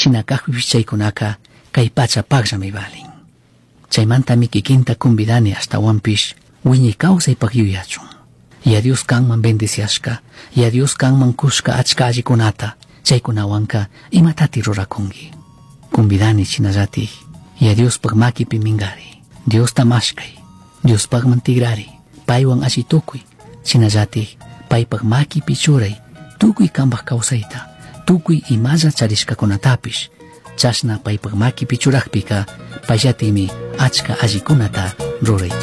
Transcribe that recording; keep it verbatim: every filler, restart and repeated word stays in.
Shinakajpish chaykunaka kay pacha paqllami valin. Chaymantami kikinta convidani hasta wampish wiñay kawsaypaq yuyachun. Ya Dios kanman bendiciashka, ya Dios kanman kushka achka allikunata, chaykunawanka imatati rurakungi. Convidani chinallatik, ya Dios pag makipi mingari, Dios tamashkay, Dios pagman tigrari, paywan alli tukuy, chinallatik, pay pag makipi churay, tukuy kambak kawsayta, tukuy imalla charishkakunatapish, chashna pay pag makipi churakpika, payllatimi achka allikunata ruray.